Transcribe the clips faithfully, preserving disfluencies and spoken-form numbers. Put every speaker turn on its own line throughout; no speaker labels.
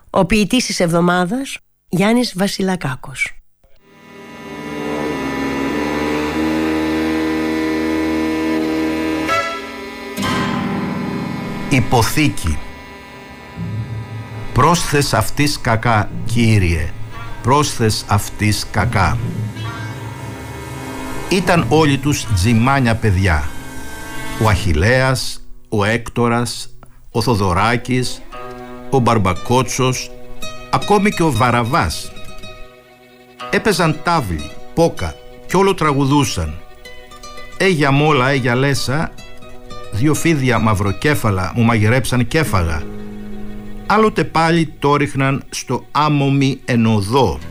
Ο ποιητής της εβδομάδας, Γιάννης Βασιλακάκος.
Υποθήκη. Πρόσθες αυτής κακά, Κύριε, πρόσθες αυτής κακά. Ήταν όλοι τους τζιμάνια παιδιά. Ο Αχιλλέας, ο Έκτορας, ο Θοδωράκης, ο Μπαρμπακότσος, ακόμη και ο Βαραβάς. Έπαιζαν τάβλη, πόκα κι όλο τραγουδούσαν. Έγια μόλα, έγια λέσα, δύο φίδια μαυροκέφαλα μου μαγειρέψαν κι έφαγα. Άλλοτε πάλι το ρίχναν στο άμμομι ενοδό.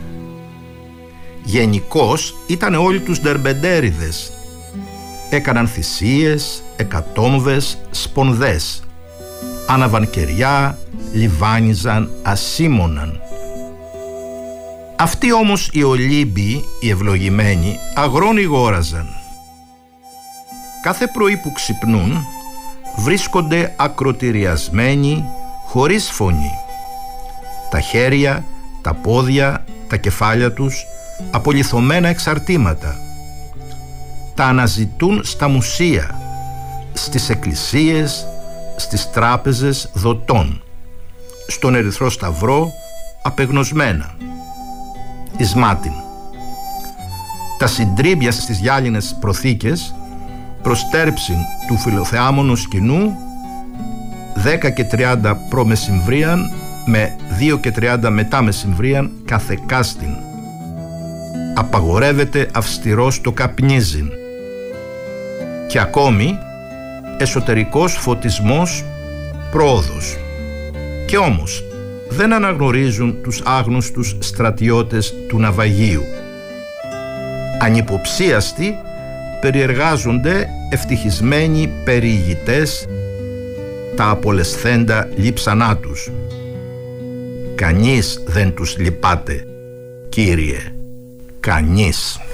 Γενικώς ήταν όλοι τους ντερμπεντέριδες. Έκαναν θυσίες, εκατόμβες, σπονδές. Άναβαν κεριά, λιβάνιζαν, ασήμωναν. Αυτοί όμως οι Ολύμπιοι, οι ευλογημένοι, αγρόνι γόραζαν. Κάθε πρωί που ξυπνούν βρίσκονται ακροτηριασμένοι, χωρίς φωνή. Τα χέρια, τα πόδια, τα κεφάλια τους απολιθωμένα εξαρτήματα. Τα αναζητούν στα μουσεία, στις εκκλησίες, στις τράπεζες δοτών, στον Ερυθρό Σταυρό απεγνωσμένα. Ισμάτιν. Τα συντρίμπια στις γυάλινες προθήκες προστέρψην του φιλοθεάμονου σκηνού δέκα και τριάντα προ Μεσημβρίαν με δύο και τριάντα μετά Μεσημβρίαν καθεκάστην. Απαγορεύεται αυστηρός το καπνίζειν. Και ακόμη εσωτερικός φωτισμός πρόοδος. Και όμως δεν αναγνωρίζουν τους άγνωστους στρατιώτες του ναυαγίου. Ανυποψίαστοι περιεργάζονται ευτυχισμένοι περιηγητές τα απολεσθέντα λείψανά τους. Κανείς δεν τους λυπάται, Κύριε, κανείς.